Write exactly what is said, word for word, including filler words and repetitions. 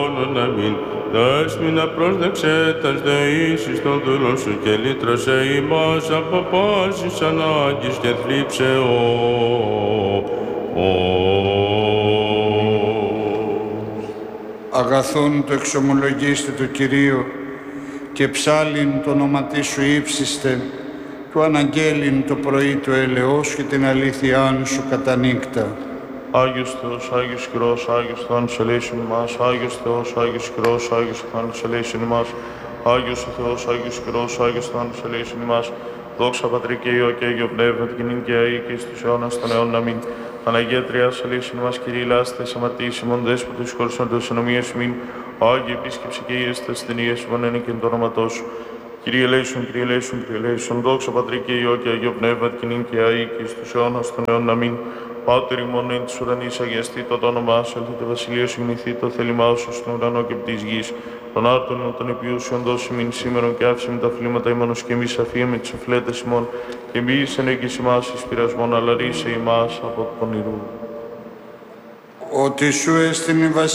Αμήν. Δέσποινα πρόσδεξε τας δεήσεις των δούλων σου και λύτρωσε ημάς από πάσης ανάγκης και θλίψεως. Αγαθόν το εξομολογήστε του Κυρίου και ψάλιν το όνοματί σου ύψιστε, του αναγγέλιν το πρωί του έλεος και την αλήθειάν σου κατά νύκτα. Άγιος Θεός, Άγιος Χειρός, Άγιος Θάνος ελέησον ημάς, Άγιος Θεός, Άγιος Χειρός, Άγιος Θάνος ελέησον ημάς, Άγιος ο Θεός, Άγιος Χειρός, Άγιος Θάνος ελέησον ημάς, δόξα Πατρί και Υιό και Άγιο Πνεύμα, την κοινήν και αή και εις τους αιώνας των αιώνων. Αμήν. Παναγία Τριάς ελέησον ημάς, Κύριε λάστες, αμαρτίες ημών, δέσποτος χωρισόντος ενομίας ημίν, Άγιε επίσκεψη και Υιές ασθενείες ημών εν και εν το όνοματό σου. Κύριε ελέησον, Κύριε ελέησον, Κύριε ελέησον, δόξα Πατρί και Υιό και Άγιο Πνεύμα, την κοινήν και αή και εις τους αιώνας των αιώνων. Αμήν. Πάτερ ημών εν της ουρανής αγιαστήτω το όνομά σου, έλθει το βασιλείο σου, γεννηθήτω θέλημά σου στον ουρανό και επί της γης. Τον άρτον των επιούσιων δώσει μην σήμερον και άφησε με τα φλήματα ημών και εμείς αφίαμε τις οφλέτες ημών και εμείς ενέγγις ημάς εις πειρασμόν, αλλά ρίσε ημάς από το πονηρού. Ότι σου έστειν η